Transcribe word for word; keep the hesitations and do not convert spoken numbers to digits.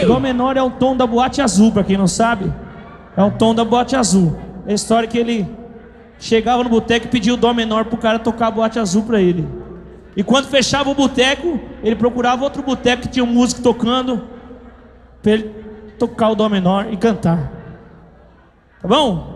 Dó menor é o tom da boate azul, pra quem não sabe. É o tom da boate azul. É a história que ele chegava no boteco e pedia o dó menor pro cara tocar a boate azul pra ele. E quando fechava o boteco, ele procurava outro boteco que tinha um músico tocando pra ele tocar o dó menor e cantar. Tá bom?